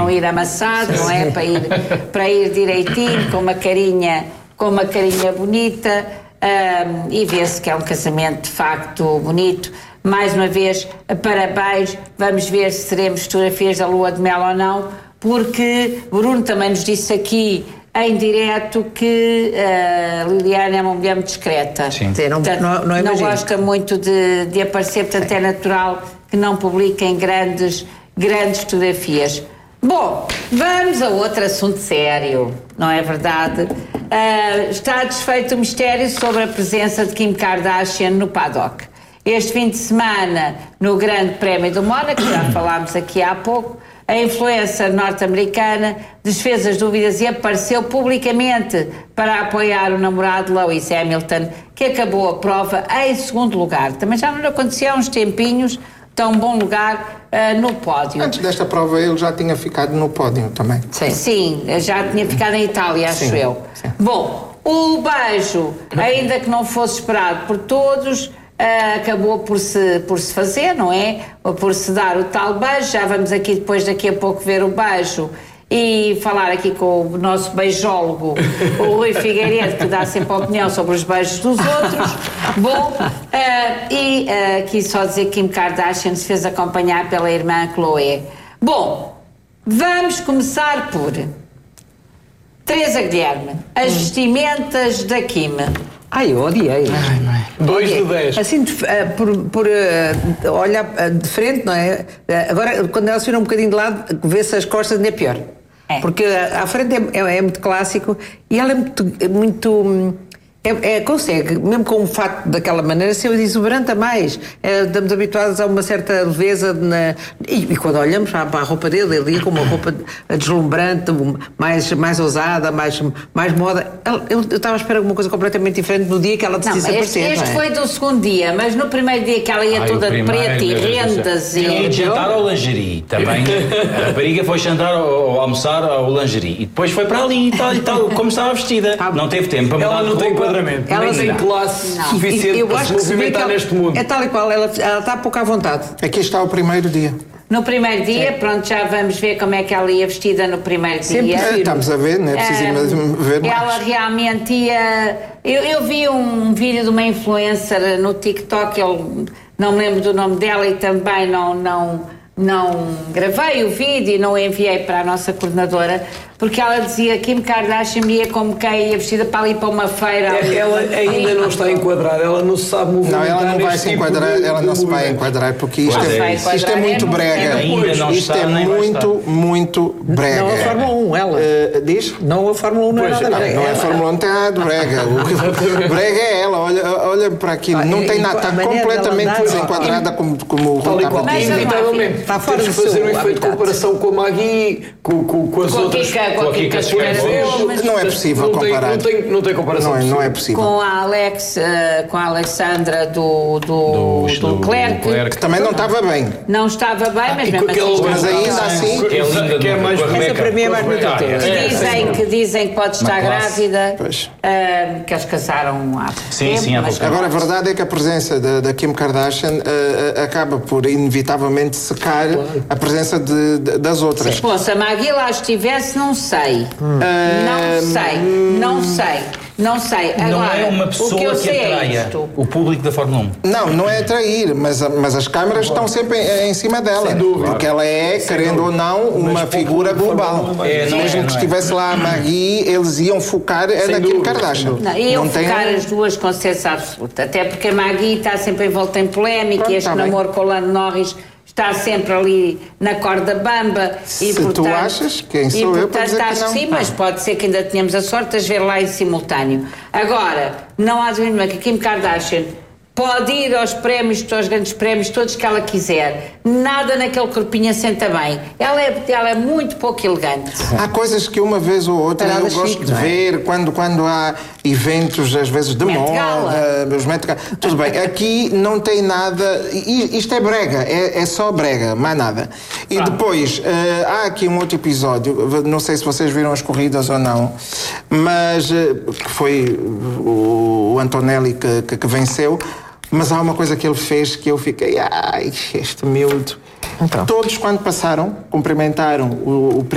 não ir amassado, não é? Para ir direitinho, com uma carinha bonita, e vê-se que é um casamento de facto bonito. Mais uma vez, parabéns, vamos ver se teremos fotografias da lua de mel ou não, porque Bruno também nos disse aqui em direto que Liliana é uma mulher muito discreta. Sim. Portanto, não gosta muito de aparecer, portanto é natural que não publiquem grandes fotografias. Bom, vamos a outro assunto sério, não é verdade? Está desfeito o mistério sobre a presença de Kim Kardashian no paddock. Este fim de semana, no Grande Prémio do Mónaco, já falámos aqui há pouco, a influencer norte-americana desfez as dúvidas e apareceu publicamente para apoiar o namorado Lewis Hamilton, que acabou a prova em segundo lugar. Também já não acontecia há uns tempinhos, tão bom lugar no pódio. Antes desta prova ele já tinha ficado no pódio também. Sim, já tinha ficado em Itália, acho eu. Sim. Bom, o beijo, ainda que não fosse esperado por todos, acabou por se fazer, não é? Ou por se dar o tal beijo. Já vamos aqui depois, daqui a pouco, ver o beijo e falar aqui com o nosso beijólogo, o Rui Figueiredo, que dá sempre opinião sobre os beijos dos outros. Bom, aqui só dizer que Kim Kardashian se fez acompanhar pela irmã Chloe. Bom, vamos começar por Teresa Guilherme, as vestimentas da Kim. Eu odiei. 2 de 10. Assim, olhar de frente, não é? Agora, quando ela se vira um bocadinho de lado, vê-se as costas, ainda é pior. Porque à frente é muito clássico e ela é muito consegue, mesmo com um fato daquela maneira, ser exuberante a mais. Estamos habituados a uma certa leveza e quando olhamos para a roupa dele, ele ia com uma roupa deslumbrante, mais ousada, mais moda. Eu estava a esperar alguma coisa completamente diferente no dia que ela decidisse aparecer. Este foi do segundo dia, mas no primeiro dia que ela ia toda de preto e rendas e jantar ao lingerie também. A rapariga foi jantar ou almoçar ao lingerie e depois foi para ali e tal, como estava vestida. Não teve tempo para mudar de roupa. Ela tem classe suficiente para se movimentar neste mundo. É tal e qual, ela está pouco à vontade. Aqui está o primeiro dia. No primeiro dia, pronto, já vamos ver como é que ela ia vestida no primeiro dia. Estamos a ver, não é preciso ver mais. Ela realmente ia... Eu vi um vídeo de uma influencer no TikTok, eu não me lembro do nome dela e também não gravei o vídeo e não enviei para a nossa coordenadora, porque ela dizia que Kim Kardashian ia como quem ia vestida para ali para uma feira. Ela ainda não está enquadrada, ela não se sabe movimentar. Não, ela não vai se enquadrar, ela não se vai enquadrar, porque isto é muito brega. Isto é muito brega. Não a Fórmula 1, ela. Diz? Não a Fórmula 1 não é nada brega. Não é a Fórmula 1, tem nada de brega. O brega é ela, olha para aquilo, não tem nada, está completamente desenquadrada como o Rui estava a dizer. Inevitavelmente, está fora temos de fazer um efeito de comparação com a Maggie, com as outras. Com a Kika não é possível comparar. Não tem comparação. Não é possível. Com a Alexandra do Leclerc. Que também não estava bem. Não estava bem, mas mesmo assim. Mas ainda assim. Que é mais essa para mim é mais bonita. Que dizem que pode estar grávida. Que eles casaram há tempo. Agora, a verdade é que a presença da Kim Kardashian acaba por inevitavelmente secar a presença das outras. Bom, se a Maggie lá estivesse, não sei. Não sei. Agora, não é uma pessoa que atraia o público da Fórmula 1. Não é atrair, mas as câmaras estão sempre em cima dela. Porque ela é, querendo ou não, uma figura global. Mesmo que estivesse lá a Maggie, eles iam focar na Kim Kardashian. Iam focar as duas com certeza absoluta. Até porque a Maggie está sempre envolta em polémica e este namoro com o Lando Norris está sempre ali na corda bamba. Se tu achas, quem sou eu para dizer que não? Sim, mas pode ser que ainda tenhamos a sorte de ver lá em simultâneo. Agora, não há dúvida que a Kim Kardashian pode ir aos grandes prémios, todos que ela quiser. Nada naquele corpinho assenta bem. Ela é muito pouco elegante. Há coisas que uma vez ou outra eu gosto de ver quando há eventos, às vezes, de moda. Tudo bem, aqui não tem nada. Isto é brega, é só brega, mais nada. E depois, há aqui um outro episódio, não sei se vocês viram as corridas ou não, mas que foi o Antonelli que venceu. Mas há uma coisa que ele fez que eu fiquei, este miúdo. Então. Todos, quando passaram, cumprimentaram o